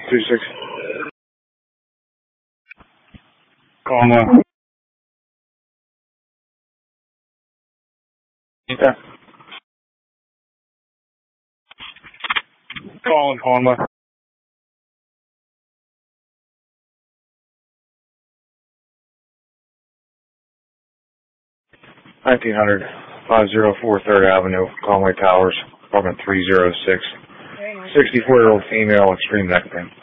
26. Calling one. Okay. Calling one. 1900, 504 3rd Avenue, Conway Towers, apartment 306. 64-year-old female, extreme neck pain.